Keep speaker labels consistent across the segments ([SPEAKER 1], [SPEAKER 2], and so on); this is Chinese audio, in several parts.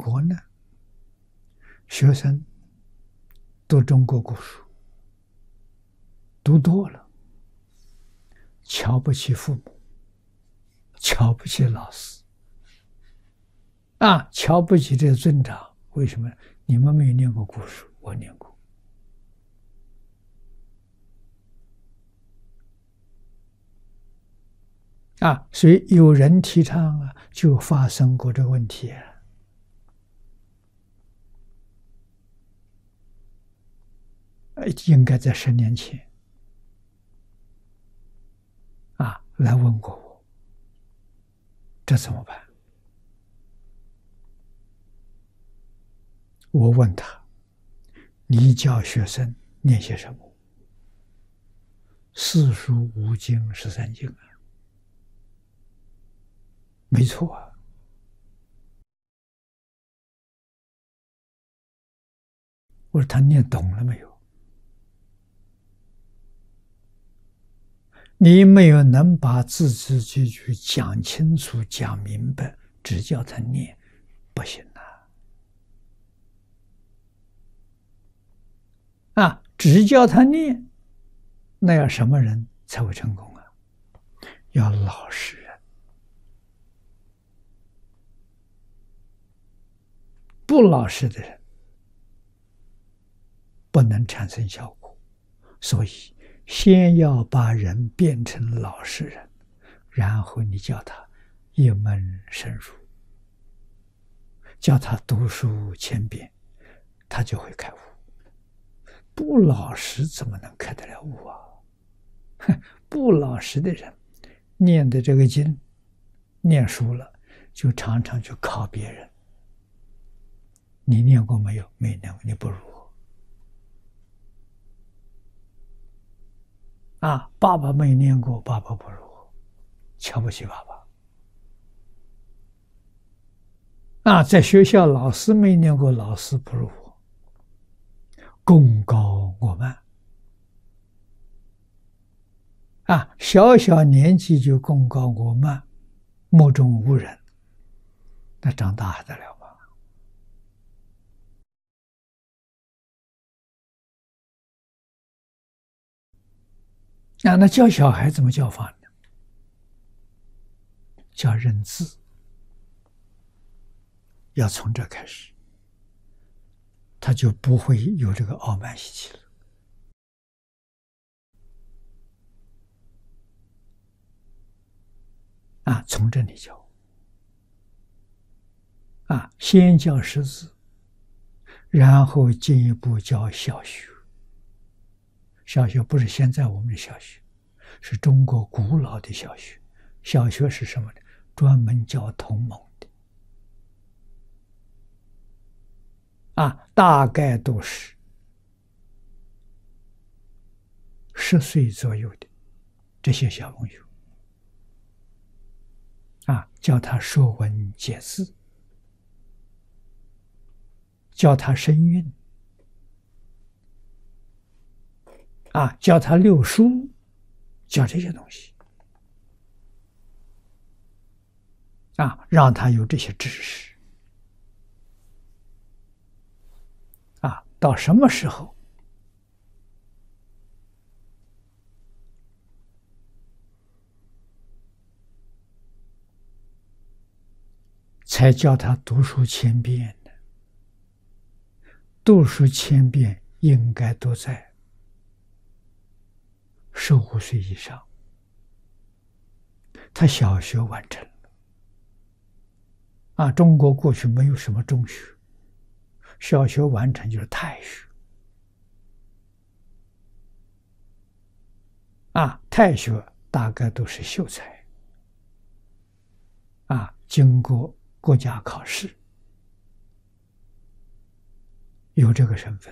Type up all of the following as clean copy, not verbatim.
[SPEAKER 1] 国呢，学生读中国古书，读多了，瞧不起父母，瞧不起老师，瞧不起这些尊长。为什么？你们没有念过古书，我念过。所以有人提倡就发生过这个问题应该在10年前来问过我，这怎么办？我问他，你教学生念些什么？四书五经13经没错我说他念懂了没有？你没有能把字字句句讲清楚、讲明白，只叫他念，不行只叫他念，那要什么人才会成功要老实人，不老实的人不能产生效果。所以先要把人变成老实人，然后你叫他一门深入，叫他读书千遍，他就会开悟。不老实怎么能开得了悟不老实的人念的这个经，念熟了就常常去考别人。你念过没有？没念过，你不如我爸爸没念过，爸爸不如我，瞧不起爸爸在学校老师没念过，老师不如我，功高我慢小小年纪就功高我慢，目中无人，那长大还得了吗？那教小孩怎么教法呢？教认字，要从这开始，他就不会有这个傲慢习气了。从这里教先教识字，然后进一步教小学。小学不是现在我们的小学，是中国古老的小学。小学是什么呢？专门教同盟的大概都是10岁左右的这些小朋友教他说文解字，教他声韵教他溜书，教这些东西让他有这些知识到什么时候才叫他读书千遍呢？读书千遍应该都在15岁以上，他小学完成了中国过去没有什么中学，小学完成就是太学太学大概都是秀才经过国家考试有这个身份。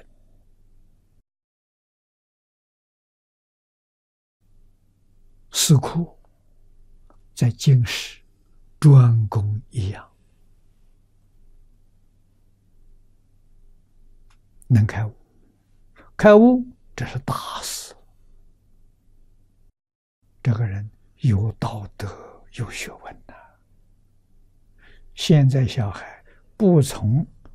[SPEAKER 1] 司库在京师专攻一样，能开悟。开悟这是大事，这个人有道德有学问现在小孩不从